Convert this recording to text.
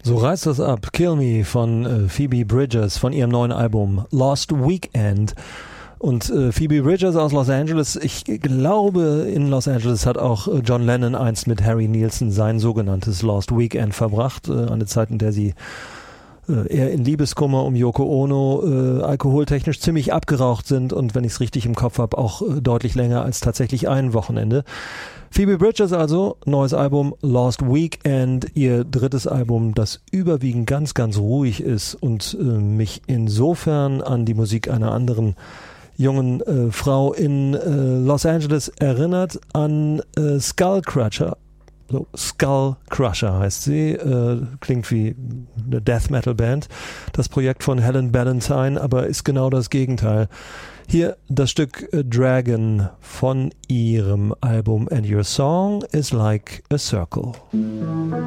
So reißt das ab. Kill Me von Phoebe Bridgers von ihrem neuen Album Lost Weekend. Und Phoebe Bridgers aus Los Angeles, ich glaube, in Los Angeles hat auch John Lennon einst mit Harry Nilsson sein sogenanntes Lost Weekend verbracht. Eine Zeit, in der sie eher in Liebeskummer um Yoko Ono alkoholtechnisch ziemlich abgeraucht sind und, wenn ich es richtig im Kopf habe, auch deutlich länger als tatsächlich ein Wochenende. Phoebe Bridgers also, neues Album Lost Weekend, ihr drittes Album, das überwiegend ganz, ganz ruhig ist und mich insofern an die Musik einer anderen jungen Frau in Los Angeles erinnert, an Skullcrusher. So, Skullcrusher heißt sie, klingt wie eine Death Metal Band. Das Projekt von Helen Ballantyne, aber ist genau das Gegenteil. Hier das Stück Dragon von ihrem Album And Your Song is Like a Circle.